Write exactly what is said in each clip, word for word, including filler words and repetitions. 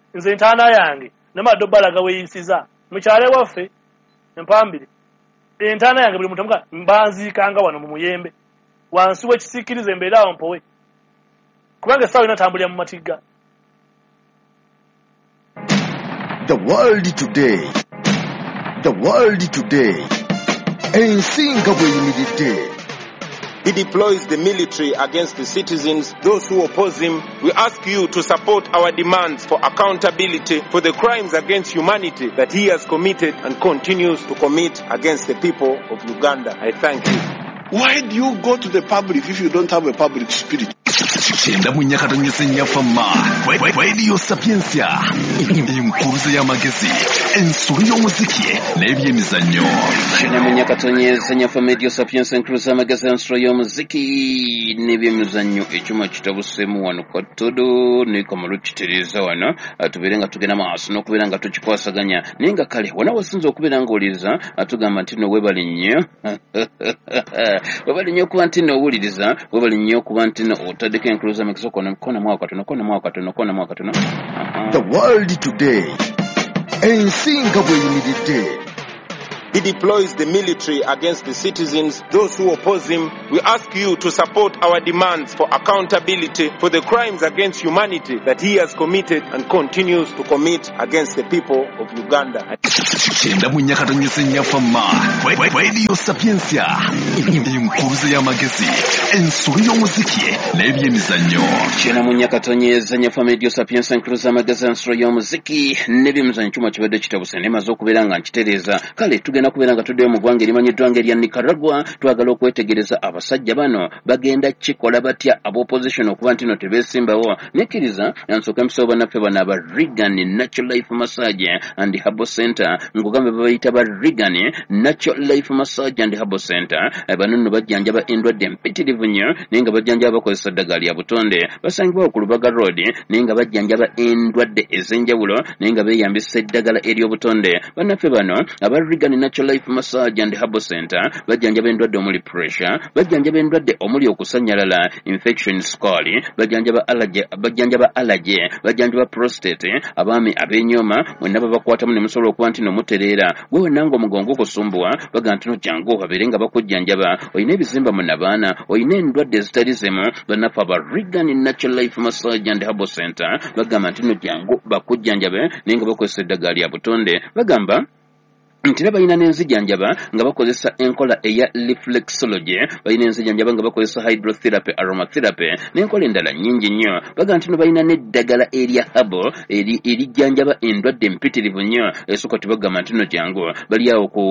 nze ntaana yange namaddo balaga weyisiza mukyale waffe empambire entaana yange buli muntu amuga mbanziikanga wano mu muyembe wansi w'ekisiikirize mbeera awo mpowe kubanga essaawa ina tambulira mu matigga. The world today. The world today. Ensinga bweyimiridde. He deploys the military against the citizens, those who oppose him. We ask you to support our demands for accountability for the crimes against humanity that he has committed and continues to commit against the people of Uganda. I thank you. Why do you go to the public if you don't have a public spirit? Chenda munyakato nyesenya fama Radio Sapiensia Imkuruze ya magezi Ensuri y'omuziki n'ebyemizannyo. Chenda munyakato nyesenya fama Radio Sapiensia Imkuruze ya magezi Ensuri y'omuziki n'ebyemizannyo ekyuma kitabusemu wano Katodo ne Kamaru kitereza wano atubeera nga tugenda maaso n'okubeera nga tukikwasaganya naye nga kale wana wasinza okubeera nga oliza atugamba nti no webali nnyo webali nnyo kuba nti no owuliriza webali nnyo kuba nti no otadde Includes a kona kona mwaka tuno kona mwaka tuno kona mwaka tuno. The world today. Ensinga bweyimiridde. He deploys the military against the citizens, those who oppose him. We ask you to support our demands for accountability for the crimes against humanity that he has committed and continues to commit against the people of Uganda. Chenda munyakato nyesenya fama Radio Sapiensia Imkuruze ya magezi Ensuri y'omuziki n'ebyemizannyo. Chenda munyakato nyesenya fama Radio Sapiensia Imkuruze ya magezi Ensuri y'omuziki n'ebyemizannyo cyuma kibadde kitabuse nemaze okubeera nga nkitereeza kale tugenda kubeera nga tuddeyo mu ggwanga erimanyiddwa ng'erya Nicaragua twagala okwetegereza abasajja bano bagenda kikola batya ab'opposition okuba nti no tebeesimbawo nekkiriza nsooka emisabo bannaffe bano aba Reagan Natural Life Massage and Herbal Center ngogambe babayita ba Reagan Natural Life Massage and Herbal Center bano nno bajjanjaba endwadde empitirivu nnyo naye nga bajjanjaba bakozesa ddagala lya butonde basangibwawo ku Lubaga Road naye nga bajjanjaba endwadde ez'enjawulo naye nga beeyambisa eddagala ery'obutonde bannaffe bano aba Reagan Natural Life Massage and Herbal Center bajjanjaba endwadde omuli pressure bajjanjaba endwadde omuli okusanyalala infection squali bajjanjaba allergy bajjanjaba allergy bajjanjaba prostate abaami ab'ennyoma mwenna babakwatamu ne musobola okuba nti nomutereera gwe wennanga omugongo okusumbuwa baga nti no jangu babeere nga bakujjanjaba olina ebizimba mu nabaana olina endwadde ezitali zimu bannaffe aba Reagan Natural Life Massage and Herbal Center bagamba nti no jangu bakujjanjabe naye nga bakozesa eddagala lya butonde bagamba nti balina n'enzijanjaba nga bakozesa enkola eya reflexology balina enzijanjaba nga bakozesa hydrotherapy aromatherapy n'enkola endala nnyingi nnyo baga nti no balina n'eddagala erya habo erijjanjaba endwadde empitirivu nnyo esooka tebagamba nti no jangu bali awo ku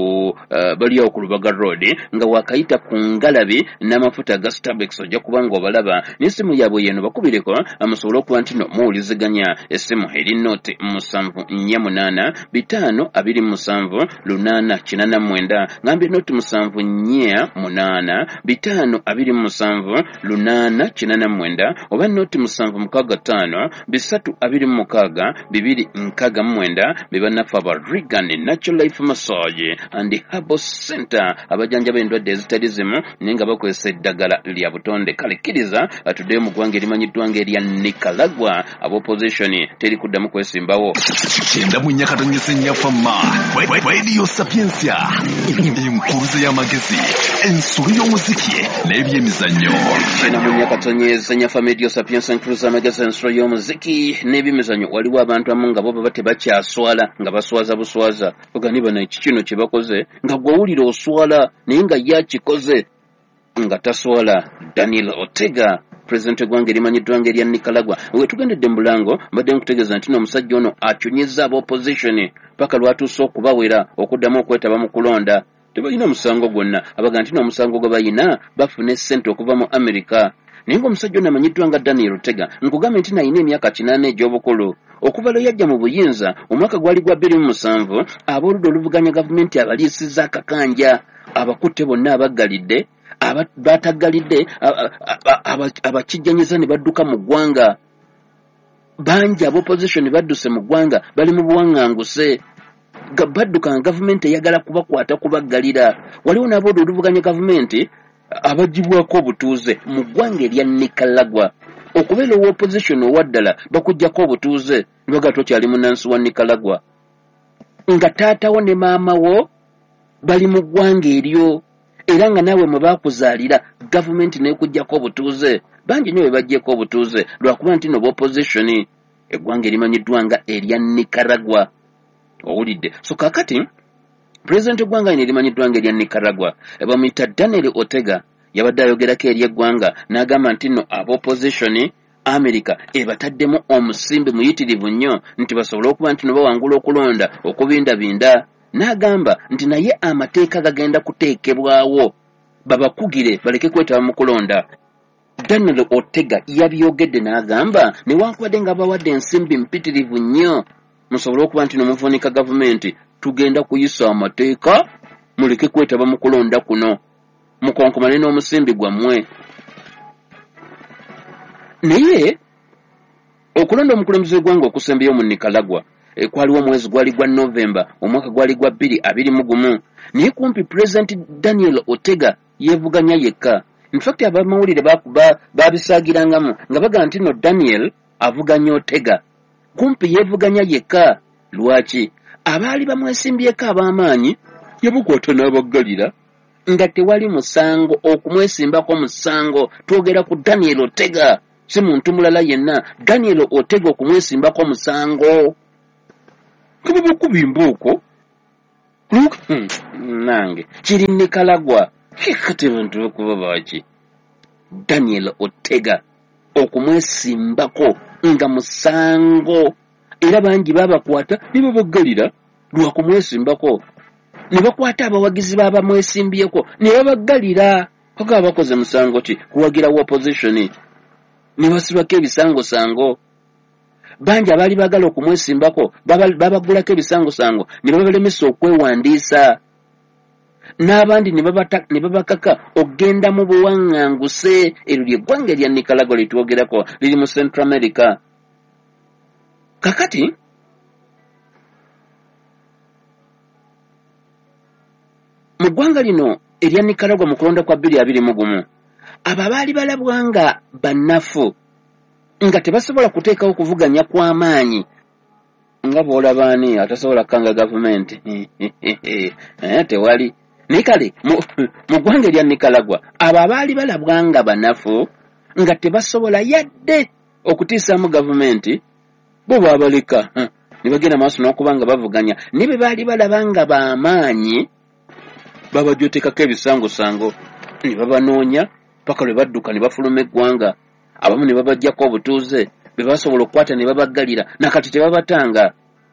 uh, bali awo ku Lubaga Road nga wakayita ku ngalabi n'amafuta aga Starbex ojja kuba ng'obalaba n'essimu yaabwe yeno bakubireko amusobole okuba nti no muwuliziganya essimu eri nooti musanvu nnya munaana bitaano abiri musanvu lunana kinana mwenda ngambye noti musanvu nnya munana bitano abiri musanvu lunana kinana mwenda oba noti musanvu mukaga tano bisatu abiri mukaga bibiri nkaga mwenda bibanafa ba Reagan Natural Life Massage and Herbal Center abajjanjaba endwadde ezitali zimu nenga bakozesa eddagala lya butonde kale kkiriza atuddeyo mu ggwanga erimanyiddwa ng'erya Nicaragua ab'opposition teri kuddamu kwesimbawo. Chenda munyakato nyesenya fama Radio Sapiensia Imkuruze ya magezi Ensuri y'omuziki n'ebyemizannyo. Chenda munyakato nyesenya fama Radio Sapiensia Imkuruze ya magezi Ensuri y'omuziki n'ebyemizannyo waliwo abantu amu nga bo baba tebakyaswala nga baswaza buswaza ogani bano iki kino kye bakoze nga gwawulira oswala naye nga yakikoze nga taswala. Daniel Ortega President gwange limanyiddwa ng'erya Nicaragua we tugendedde mulango mbadde nkutegeeza nti n'omusajja ono akyonyezza ab'opposition paka lwatuuse okubawera okuddamu okwetaba mu kulonda tebalina musango gwonna abaga nti n'omusango gwe bayina bafuna essente okuva mu America naye ng'omusajja ono amanyiddwa nga Daniel Ortega nkugambe nti nayina emyaka kinaana egy'obukulu okuva lwe yajja mu buyinza omwaka gwali gwa bbiri mu musanvu ab'oludda oluvuganya gavumenti abaliisizza akakanja abakutte bonna abaggalidde abatagalidde abakijjanyiza ne badduka mu ggwanga bangi ab'opposition badduse mu ggwanga bali mu buwaŋŋanguse badduka nga gavumenti eyagala kubakwata kubaggalira waliwo n'aboolwo oluvuganya gavumenti abagibwako obutuuze mu ggwanga erya Nicaragua okubeera owa opposition owaddala bakujjako obutuuze nibaga tokyali munansi wa Nicaragua nga taatawo ne maama wo bali mu ggwanga eryo era nga naawe mwe baakuzaalira gavumenti neekujjako obutuuze bangi nnyo bwe baggyeko obutuuze lwakuba nti no opposition eggwanga erimanyiddwa nga erya Nicaragua owulidde so kakati President eggwanga lino erimanyiddwa nga erya Nicaragua bamuyita Daniel Ortega yabadde ayogerako eri eggwanga n'agamba nti nno ab'opposition America ebataddemu omusimbe muyitirivu nnyo nti basobole okuba nti no bawangula okulonda okubindabinda n'agamba nti naye amateeka gagenda kuteekebwawo babakugire baleke kwetaba mu kulonda. Daniel Ortega yabyogedde n'agamba newankubadde nga bawadde ensimbi mpitirivu nnyo musobole okuba nti nomuvuunika gavumenti tugenda kuyisa amateeka muleke kwetaba mu kulonda kuno mukonkomane n'omusimbi gwammwe. Naye okulonda omukulembeze w'eggwanga okusembayo mu Nicaragua e, kwaliwo omwezi gwali gwa Novemba omwaka gwali gwa bbiri abiri mu gumu naye kumpi President Daniel Ortega yeevuganya yekka. In fact abamawulire babisaagirangamu nga baga nti no Daniel avuganya Ortega kumpi yeevuganya yekka. Lwaki? Abaali bamwesimbyeko ab'amaanyi yabukwata n'abaggalira nga tewali musango okumwesimbako musango. Twogera ku Daniel Ortega si muntu mulala yenna. Daniel Ortega okumwesimbako musango kuba kubimba okwo hmm. nange kiri Nicaragua kikate bantu okuba baki Daniel Ortega okumwesimbako nga musango era bangi babakwata nibo baggalira lwa kumwesimbako ne bakwata abawagizi baba mwesimbyeko ne babaggalira kaka bakoze musango ki kuwagira wa opposition ne basibako ebisango sango bangi abali bagala okumwesimbako babagulako ebisango sango ne babalemesa okwewandiisa n'abandi ne babakaka ogenda mu buwaŋŋanguse eryo ly'eggwanga erya Nicaragua litwogerako liri mu Central America. Kakati mu ggwanga lino erya Nicaragua mu kulonda kwa bbiri abiri mu gumu abo abaali balabwa nga bannafu nga tebasobola kuteekawo kuvuganya kw'amaanyi nga bw'olabaani atasobola kukanga gavumenti eh, tewali naye kale mu ggwanga erya Nicaragua abo abaali balabwa nga bannafu nga tebasobola yadde okutiisaamu gavumenti bo baabaleka ne bagenda maaso n'okuba nga bavuganya ne bwe baali balaba nga b'amaanyi babajootekako ebisangosango ne babanoonya paka lwe badduka ne bafuluma eggwanga abamu ne babajjako obutuuze be basobola okukwata ne babaggalira nakati tebabatanga.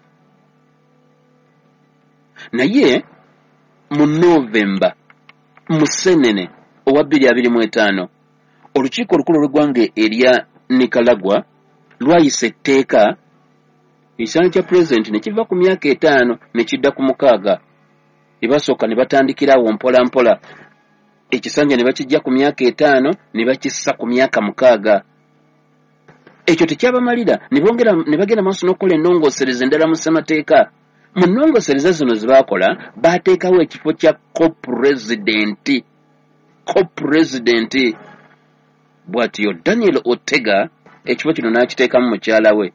Naye mu Novemba musenene owa bbiri abiri mu etaano olukiiko olukulu olw'eggwanga erya Nicaragua lwayisa etteeka ekisaanyi kya pulezidenti ne kiva ku myaka etaano ne kidda ku mukaaga ne basooka ne batandikira awo mpola mpola ekisanja ne bakijja ku myaka etaano ne bakissa ku myaka mukaaga. Ekyo tekyabamalira ne bongera ne bagenda maaso n'okukola ennongoosereza endala mu ssemateeka. Mu nnongoosereza zino ze baakola baateekawo ekifo kya co-presidenti co-presidenti bw'atyo Daniel Ortega ekifo kino n'akiteekamu mukyala we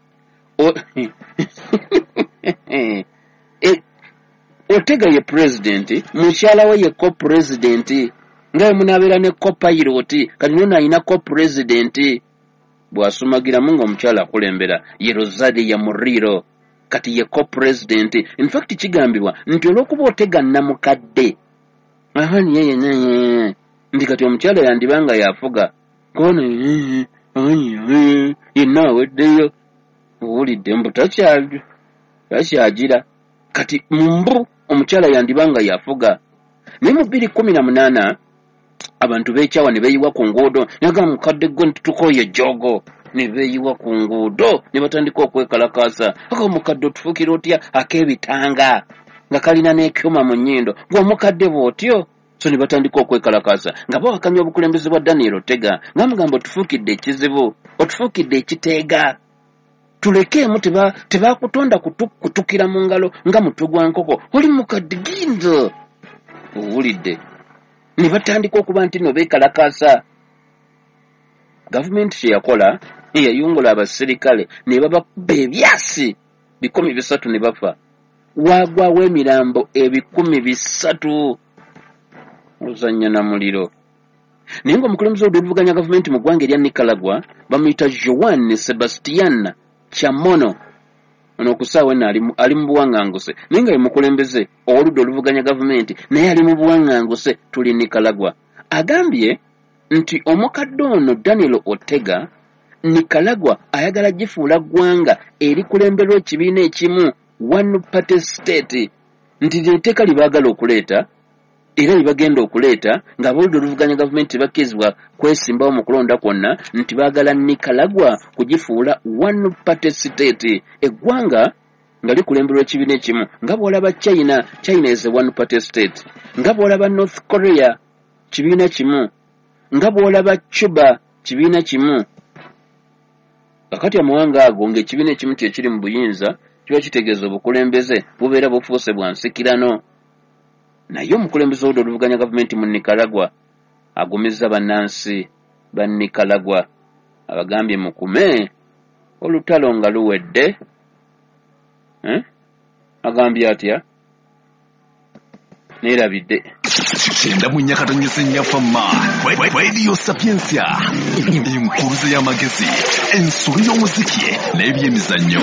Ortega ye presidenti mukyala we ye co-presidenti nga munaabeera ne co-pilot kati nno ayina co-presidenti bw'asumagiramu ng'omukyala akulembera ye Rosario Murillo kati ye co-presidenti. In fact kigambibwa nti olw'okuba Ortega namukadde ahani yeye naye ndi kati omukyala yandibanga yafuga kono yenna aweddeyo owulidde mbu takyagira kati mumbu omukyala yandibanga yafuga. Naye mu bbiri kumi na munaana abantu beekyawa ne beeyiwa ku nguudo naga mukadde gwe ntutukoye jogo ne beeyiwa ku nguudo ne batandika okwekalakaasa aka omukadde otufuukira otya ak'ebitanga nga kalina n'ekyuma mu nnyindo ng'omukadde bw'otyo so ne batandika okwekalakaasa nga bawakanya obukulembeze bwa Daniel Ortega nga mugamba otufuukidde ekizibu otufuukidde ekiteega tulekeemu tebakutonda kutukira mu ngalo nga mutwe gwa nkoko oli mukadde ginzo owulidde ne batandika okuba nti no beekalakaasa. Gavumenti kye yakola eyayungula abaserikale ne babakuba ebyasi bikumi bisatu ne bafa waagwawo emirambo ebikumi bisatu ozannya na muliro naye ng'omukulembeze w'oluvuganya gavumenti mu ggwanga erya Nicaragua bamuyita Joan Sebastian Chamono ono okusaawa eno ali, ali mu buwaŋŋanguse naye nga ye mukulembeze ow'oludda oluvuganya gavumenti naye ali mu buwaŋŋanguse tuli Nicaragua agambye nti omukadde ono Daniel Ortega Nicaragua ayagala gifuula ggwanga erikulemberwa ekibiina ekimu one party state nti lyeteeka libaagala okuleeta era libagenda okuleeta ng'abawulidde oluvuganya gavumenti bakkirizibwa kwesimbawo mu kulonda kwonna nti baagala Nicaragua kugifuula one party state eggwanga nga likulemberwa ekibiina ekimu nga bw'olaba China China is a one party state nga bw'olaba North Korea kibiina kimu nga bw'olaba Cuba kibiina kimu kakati amawanga ago ng'ekibiina ekimu kyekiri mu buyinza kiba kitegeeza obukulembeze bubeera bufuuse bwa nsikirano naye omukulembeze w'oludda oluvuganya gavumenti mu Nicaragua agumizza bannansi ba Nicaragua abagambye mukume olutalo nga luwedde eh? agambye atya neerabidde kyenda mu nyakatonyesa ennyafamma Radio Sapiensia enkuruze y'amagezi ensulu y'omuziki n'ebyemizannyo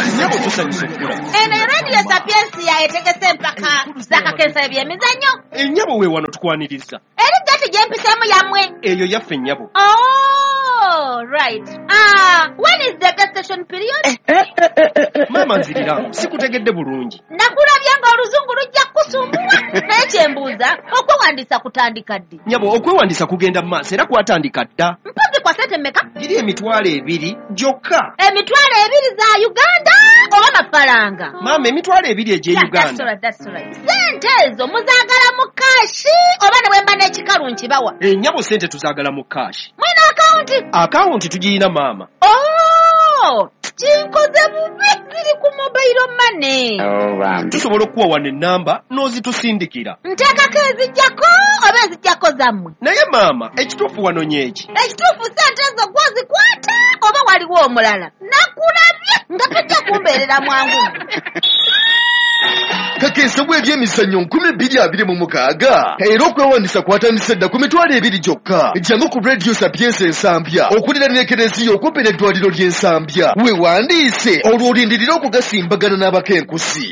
eno Radio Sapiensia etegese empaka zakakensa ebyemizannyo ennyabo we wano tukwaniriza eri gati gyempisemu yammwe eyo yaffe ennyabo oh right ah when is the gestation period maama nzirira sikutegedde bulungi nakulabye nga oluzungu lujja kusumbuwa naye kyembuuza okwewandiisa kutandika ddi nyabo okwewandiisa kugenda mu maaso era kwatandika dda mpozi kwa sente mmeka giri emitwalo ebiri gyokka emitwalo ebiri za Uganda oba mafaranga maama emitwalo ebiri egye Uganda sente ezo muzaagala mu kaashi oba ne bwemba n'ekikalu nkibawa ennyabo sente tuzaagala mu kaashi mwina akawunti akawunti tugirina maama oh kinkoze bubi ziri ku mobile money tusobola okuwa wano ennamba n'ozitusindikira nteekako ezijjako oba ezijjako zammwe naye maama ekituufu wano nyeeki ekituufu sente ezo gwozikwata oba waliwo omulala nakulabye nga tujja kumbeerera mwangu kakensa bw'ebyemizannyo nkumi bbiri abiri mu mukaaga era okwewandiisa kwatandise dda ku mitwalo ebiri gyokka jangu ku Radio Sapiensia ensambya okulira n'ekereziya okumpi n'eddwaliro ly'ensambya weewandiise olwo olindirira okugasimbagana n'abakenkusi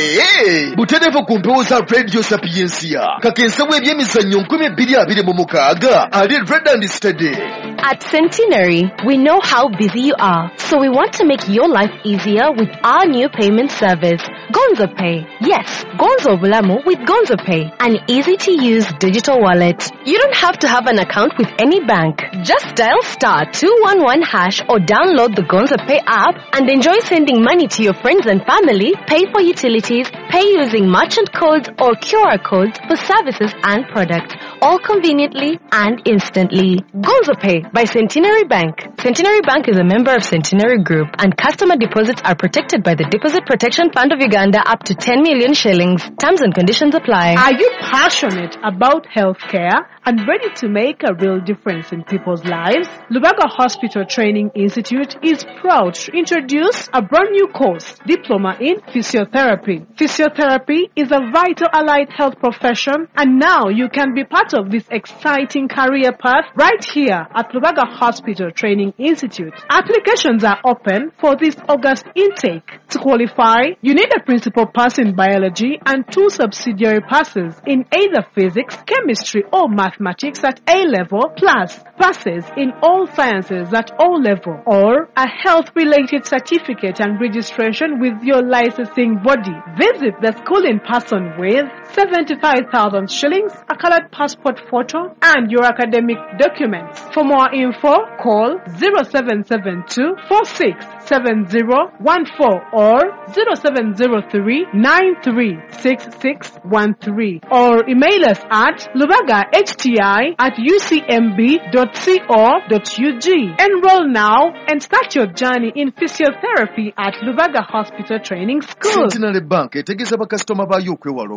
butereevu ku mpewo za Radio Sapiensia kakensa bw'ebyemizannyo nkumi bbiri abiri mu mukaaga ali Red and Steady. At Centenary, we know how busy you are, so we want to make your life easier with our new payment service, Gonzo Pay. Yes, Gonzo Bulamu with Gonzo Pay, an easy-to-use digital wallet. You don't have to have an account with any bank. Just dial star two one one hash or download the Gonzo Pay app and enjoy sending money to your friends and family, pay for utilities, pay using merchant codes or Q R codes for services and products, all conveniently and instantly. Gonzo Pay by Centenary Bank. Centenary Bank is a member of Centenary Group, and customer deposits are protected by the Deposit Protection Fund of Uganda up to ten million shillings. Terms and conditions apply. Are you passionate about healthcare and ready to make a real difference in people's lives? Lubaga Hospital Training Institute is proud to introduce a brand new course, Diploma in Physiotherapy. Physiotherapy is a vital allied health profession, and now you can be part of this exciting career path right here at Lubaga Hospital Training Institute. Applications are open for this August intake. To qualify, you need a principal pass in biology and two subsidiary passes in either physics, chemistry, or mathematics at A level, plus passes in all sciences at O level, or a health-related certificate and registration with your licensing body. Visit the school in person with seventy-five thousand shillings, a colored passport photo, and your academic documents. For more info, call zero seven seven two four six seven zero one four or zero seven zero three nine three six six one three or email us at lubagahti at u c m b dot co dot u g. Enroll now and start your journey in physiotherapy at Lubaga Hospital Training School. Centenary Bank etegeza bakasitoma bayo okwewala obufere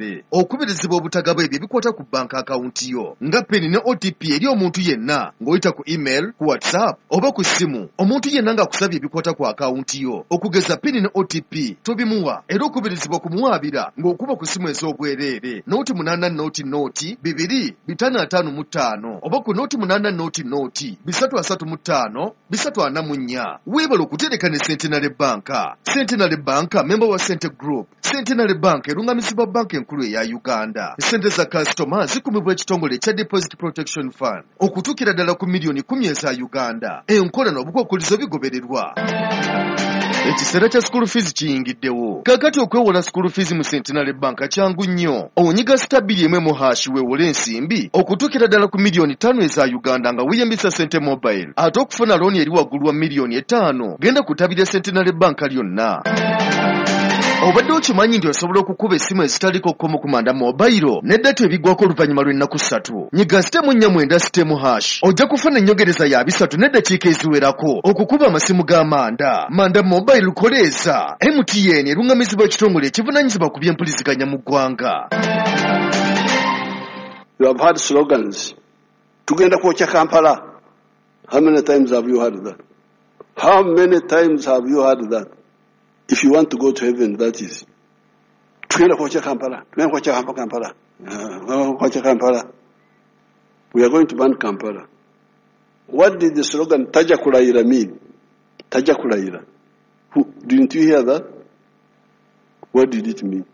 obwereere okubirizibwa obutagaba ebyo ebikwata ku banka akawunti yo nga peni ne O T P eri omuntu yenna ng'oyita ku email ku WhatsApp oba ku ssimu omuntu yenna ng'akusabye ebikwata ku akawunti yo okugeza peni ne O T P tobimuwa era okubirizibwa kumuwaabira ng'okuba ku ssimu ez'obwereere nooti munaana nooti nooti bibiri bitaano ataano mu ttaano oba ku nooti munaana nooti nooti bisatu asatu mu ttaano bisatu ana mu nnya weebala okutereka ne Centenary Banka. Centenary Banka member wa Cente Group. Centenary Bank erungamizibwa banka enkulu eya Uganda. Sente za customer zikumibwa ekitongole kya Deposit Protection Fund okutuukira ddala ku miliyoni kumi eza Uganda. Enkola n'obukwakkulizo bigobererwa. Ekiseera kya school fees kiyingiddewo. Kakati okwewola school fees mu Centenary Bank kyangu nnyo. Onyiga stabili emwe mu hash weewole ensimbi okutuukira ddala ku miliyoni ttaano eza Uganda nga weeyambisa Sente Mobile. Ate okufuna looni eri waggulu wa miliyoni etaano genda kutabira Centenary Bank lyonna. Obadde okimanyi nti osobola okukuba essimu ezitaliko kkomo ku manda mobile n'eddata ebiggwako oluvannyuma lw'ennaku ssatu. Nyiga sitemu nnya mwenda sitemu hash ojja kufuna ennyongereza ya bisatu n'eddakiika eziwerako okukuba amasimu g'amanda. Manda mobile lukoleeza. M T N erungamizibwa ekitongole ekivunaanyizibwa ku by'empuliziganya mu ggwanga. You have heard slogans. Tugenda kwokya Kampala. How many times have you heard that? How many times have you heard that? If you want to go to heaven, that is. Tugenda kwokya Kampala. Tugenda kwokya Kampala. Kwokya Kampala. We are going to ban Kampala. What did the slogan Taja Kulayira mean? Taja Kulayira. Didn't you hear that? What did it mean?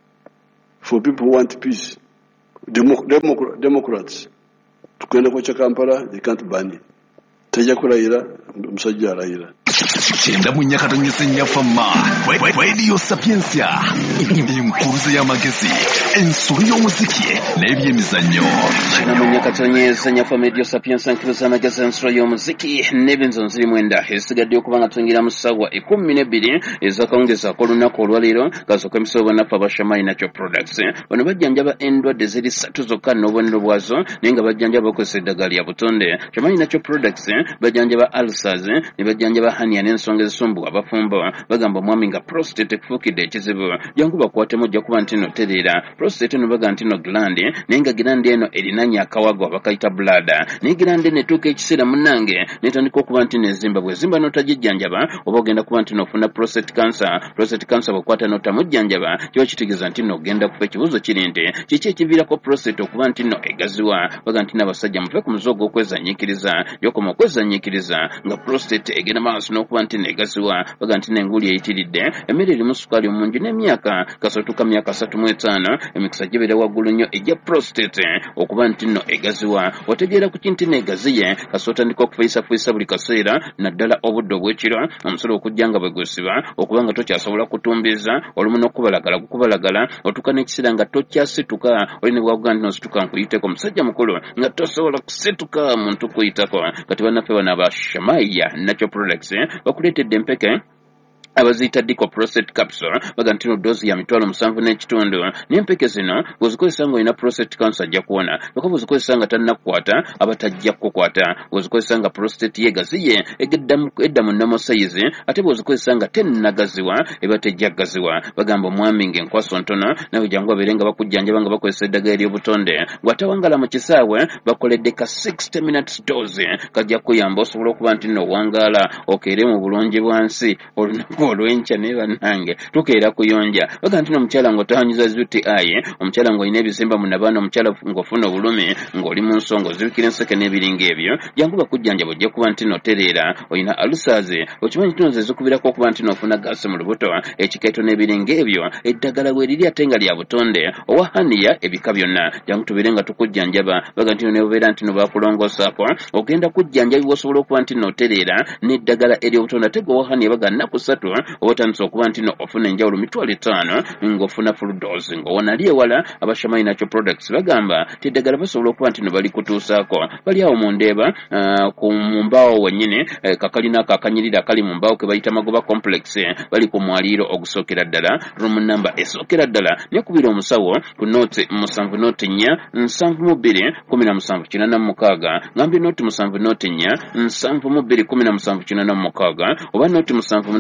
For people who want peace. Demo- Demo- Democrats. Tugenda kwokya Kampala, they can't ban it. Taja Kulayira, Musajja Alayira. Kyenda mu nyakatonyesa ennyafamma Radio Sapiensia enkuruzo y'amagezi ensulu y'omuziki n'ebyemizannyo. Kyenda mu nyakatonyesa ennyafamma Radio Sapiensia enkuruzo y'amagezi ensulu y'omuziki n'ebinzo nziri mwenda esigadde okuba nga tuyingira mu ssaawa ekkumi n'ebbiri ez'akawungezaako olunaku olwaleero kasooka emisolo bannaffe abashamai Natural Products bano bajjanjaba endwadde ziri ssatu zokka n'obubonero bwazo naye nga bajjanjaba bakozesa eddagala lya butonde. Shamai Natural Products bajjanjaba ulcers ne bajjanjaba hernia n'ensonga ezisumbuwa abafumbo bagamba omwami nga prostate ekufuukidde ekizibu jangu bakwatemu ojja kuba nti no tereera. Prostate eno baga nti no glandi naye nga glandi eno erinanye akawago abakayita blada naye glandi eno etuuka ekiseera munnange netandika okuba nti nezimba bwezimba n'otagijjanjaba oba ogenda kuba nti nofuna prostate cancer. Prostate cancer bwekwata n'otamujjanjaba kiba kitegeeza nti no ogenda kufa. Ekibuuzo kiri nti kiki ekiviirako prostate okuba nti no egaziwa. Baga nti n'abasajja muve ku muze ogw'okwezanyiikiriza yokoma okwezanyiikiriza nga prostate egenda maaso n'okuba nti negaziwa. Baga nti n'enguli eyitiridde emmere erimu sukaali omungi n'emyaka kasatuka myaka asatu mu etaano emikisa gibeera waggulu nnyo ejja prostate okuba nti nno egaziwa. Otegeera ku kinti n'egaziye kasi otandika okufuyisafuisa buli kaseera naddala obudde obw'ekiro omusolo okujja nga bwe gusiba okuba nga tokyasobola kutumbiza olumu n'okubalagala gukubalagala otuuka n'ekiseera nga tokyasituka oli ne bwakuga nti nosituka nkuyiteko omusajja mukulu nga tosobola kusituka muntu kuyitako. Kati bannaffe bano aba Shamaiya Natural Products bakuleetedde empeke abaziyita Dico prostate capsule baga nti no dozi ya mitwalo musanvu n'ekitundu n'empeke zino bw'ozikozesa nga olina prostate cancer ajja kuwona lwaka bw'ozikozesa nga tannakukwata aba tajja kukwata. Bw'ozikozesa nga prostate yegaziye edda mu normal size ate bw'ozikozesa nga tennagaziwa eba tejja gaziwa. Bagamba omwami ng'enkwaso ntono nawe jangu abeere nga bakujjanjaba nga bakozesa eddagala ery'obutonde bw'atawangala mu kisaawe bakoledde ka sixty minutes dose kajja kuyamba osobola okuba nti nno wangaala okeere mu bulungi bwansi olunaku olw'enkya naye bannange tukeera kuyonja. Baga nti n'omukyala ng'otahanyiza U T I omukyala ng'olina ebizimba mu nabaana omukyala ng'ofuna obulumi ng'oli mu nsonga ozibikira enseke n'ebiringa ebyo jangu bakujjanja bw'ojja kuba nti notereera olina ulcers okimanyi tuno ze zikubirako okuba nti n'ofuna gaasi mu lubuto ekikeeto n'ebiringa ebyo eddagala weeriri ate nga lya butonde owa haniya ebika byonna jangu tubeere nga tukujjanjaba. Baga nti ne bubeera nti no baakulongoosaako ogenda kujjanjabibwa osobola okuba nti notereera n'eddagala ery'obutonde ate gwe owa haniya baga nnaku ssatu oba otandise okuba nti no ofuna enjawulo mitwalo etaano ng'ofuna full dose ng'owonali ewala aba Shamai Natural Products bagamba ti eddagala basobola okuba nti no balikutuusaako bali awo mu Ndeeba ku mbaawo wennyini kakalina ako akanyirira akali mu mbaawo ke bayita Magoba Complex bali ku mwaliiro ogusookera ddala room number esookera ddala nekubira omusawo ku nooti musanvu nooti nnya nsanvu mu bbiri kumi na musanvu kinaana mu mukaaga ngambye nooti musanvu nooti nnya nsanvu mu bbiri kumi na musanvu kinaana mu mukaaga oba nooti musanvu munaana mu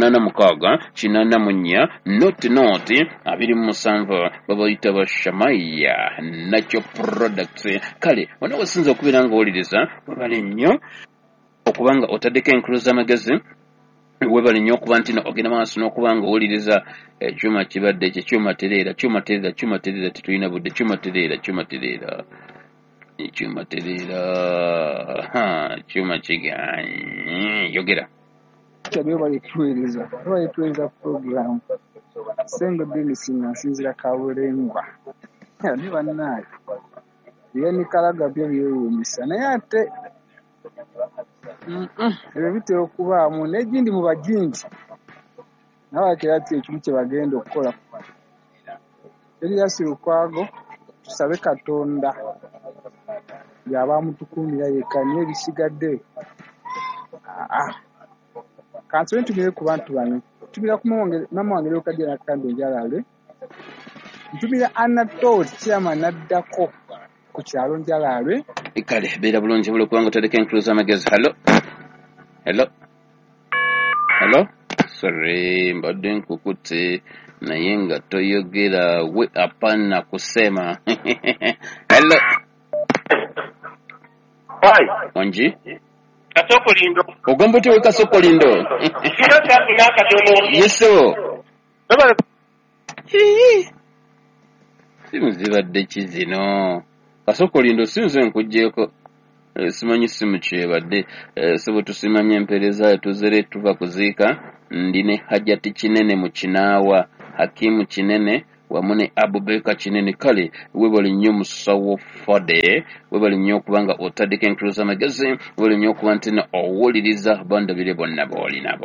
mukaaga kinana mu nnya noti noti abiri mu musanvu babayita ba Shamaya Natural Products. Kale wano wasinza okubeera nga owuliriza webale nnyo okubanga otaddeko enkulu z'amagezi, webale nnyo okuba nti ogenda maaso n'okuba nga owuliriza ekyuma kibadde ekyo kyuma tereera kyuma tereera kyuma tereera tetulina budde kyuma tereera kyuma tereera Chuma tereera ha chuma kiganye yogera Kyo bali tuwiriza bali tuwiriza program Sengo Dennis nasinzira Kaburengwa ni bannaye yeni kalaga byo byeyumisa naye ate ebyo bitera okubaamu n'egindi mu bagindi nabakera ati ekimu kye bagenda okukola Elias Lukwago tusabe Katonda yabamutukumira yekanye ebisigadde ah kanso ntumire ku bantu bano tumira ku mama wange lokadde nakando njalale ntumira Anatole chairman naddako ku kyalo njalale ikale beera bulungi bulo kubanga otadeko enkulu z'amagezi. Hello hello hello sorry mbadde nkukute naye nga toyogera we hapana kusema hello Hai. Onji? Kasoko lindo. Ogomba uti we kasoko lindo. Kino kya naka dono. Yeso. Baba. Hihi. Simuzibadde kizino. Kasoko lindo sinze nkujjeko. E, simanyi simu kyebadde. E, sebo tusimanye empereza tuzere tuva kuziika. Ndine Hajati Kinene mu Kinaawa. Hakimu Kinene. Wamune Abubeka Kinene. Kale webali nnyo musawo fade webali nnyo kubanga otadika enkulu z'amagezi webali nnyo kuba nti owuliriza bandabire bonna booli nabo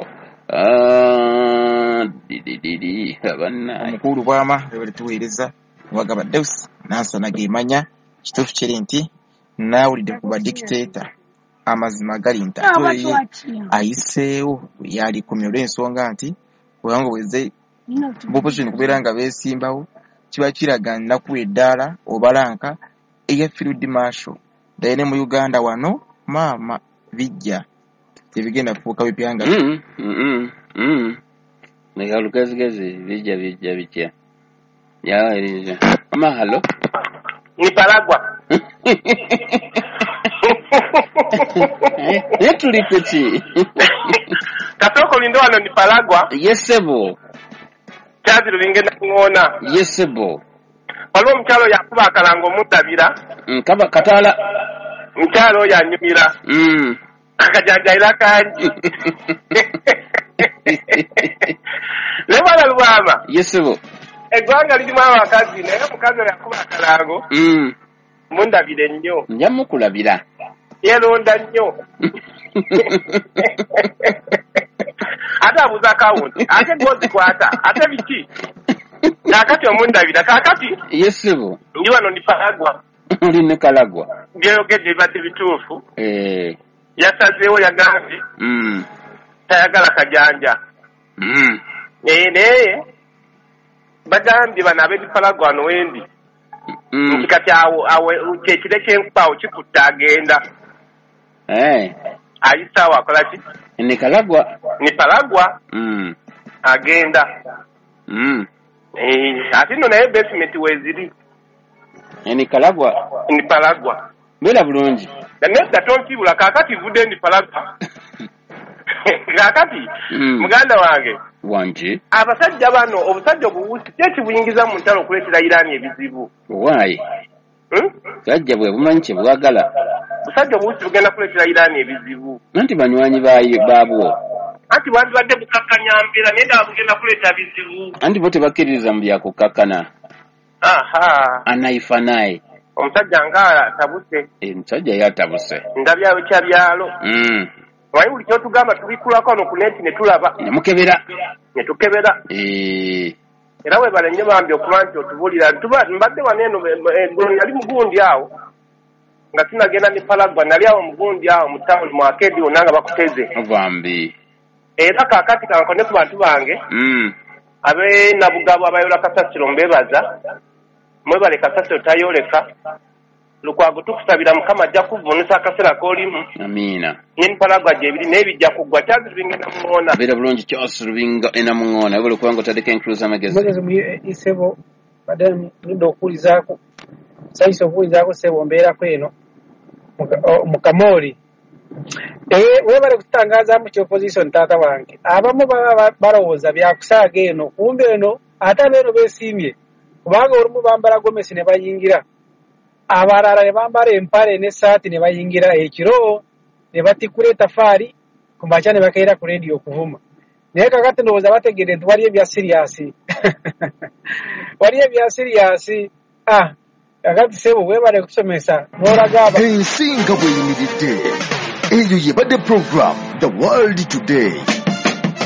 didididi abannaye omukulu bwama webali tuweereza wagaba Deus nansana gemanya kituufu kiri nti naawulidde ku badictator amazima gali nti ate ayiseewo yali kumya olw'ensonga nti kubanga bweze bopposition kubeera nga beesimbawo kiba kiraga nnaku eddaala obalanka eya field marshal dayine mu Uganda wano maama bijja tebigenda kufuuka bipyanga mm mm mm nega lukazigezi bijja bijja bijja ya erija mama halo ni Palagwa yetu lipeti Kasoko lindo wano ni Palagwa yesebo Chazi lingenda ngona yesebo waliwo mchalo yakuba akalango mutabira nkaba katala mchalo yanyumira mm akajajaira kanji lebala lwama yesebo egwanga lidimu abakazi naye mukazi yakuba akalango mm mundabire nnyo njamukulabira yelonda nnyo ate abuza akawunti ate gozi kwata ate biki kakati omundabira kakati yesebo ndi wano ndi Palagwa oli ne Kalagwa byeyogedde bibadde bituufu eh yasazeewo yagambye mm tayagala kajanja mm naye naye bagambye bano ab'edi Palagwa wano wendi nti kati awo awo kyekire kyenkuba awo kikutta agenda eh ayisaawo akola ki ne Kalagwa ni Palagwa mm agenda mm eh ate nno naye basement weziri ne Kalagwa ni Palagwa bela bulungi nedda tonkibula kakati vudde ndi Palagwa kakati muganda wange wanje abasajja bano obusajja obuwusi kyeki buyingiza mu ntalo okuleetera Irani ebizibu why hmm? sajja bwe bumanyi kye bwagala busajja obuwusi bugenda kuleetera Irani ebizibu anti banywanyi baabwo anti bandibadde bukakkanya mpeera naye ddala bugenda kuleeta bizibu anti bo tebakkiririza mu byakukakkana aha anaifa naye omusajja nga tabuse omusajja yatabuse ndabyawo kya byalo mm. wayi buli kyotugamba tubikulako wano ku neti ne tulaba nemukebera ne tukebera eh era webale nnyo bambi okuba nti otubulira mbadde wano eno yali mugundi awo nga sinagenda ne Palagwa nali awo mugundi awo mu tawuni mu akedi wonna nga bakuteze bambi era kaakati kankone ku bantu bange mm. abe nabugabo abayola kasasiro mbebaza mwebale kasasiro tayoleka Lukwago tukusabira Mukama ajja kuvvuunusa akaseera k'olimu. Amiina. N'empalagwa gye ebiri n'ebijja kuggwa Charles Rubinga Namuŋŋoona. Beera bulungi Charles Rubinga Namuŋŋoona wabula kubanga otaddeko enkuluza amagezi. Magezi mu isebo badde nudde okuwulizaako sayinza okuwulizaako ssebo mbeerako eno mu Kamoli. Eh webale kutangazaamu ki opposition taata wange. Abamu baba balowooza byakusaaga eno kumbe eno ate abeeno beesiimye kubanga olumu bambala gomesi ne bayingira. Abalala ne bambala empale n'essaati ne bayingira ekiro ne batikula etafaali ku makya ne bakaira ku leediyo okuvuma. Naye kakati ndowooza bategedde nti waliyo ebya siriyasi waliyo ebya siriyasi. Ah kakati sebo webale kusomesa n'olaga aba ensi nga bweyimiridde eyo yebadde program The World Today.